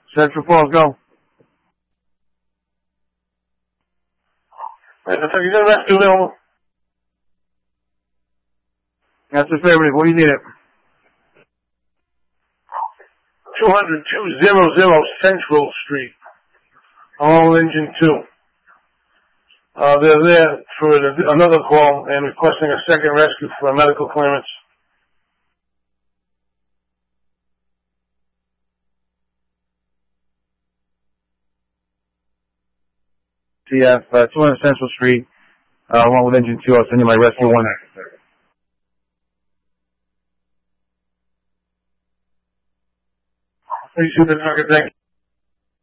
Central Falls, go. Wait, I thought you didn't rescue them. That's affirmative. What do you need it? 200 Central Street. All engine 2. They're there for another call and requesting a second rescue for a medical clearance. TF, 200 Central Street, along with engine 2. I'll send you my rescue one. Please shoot the target. Thank you.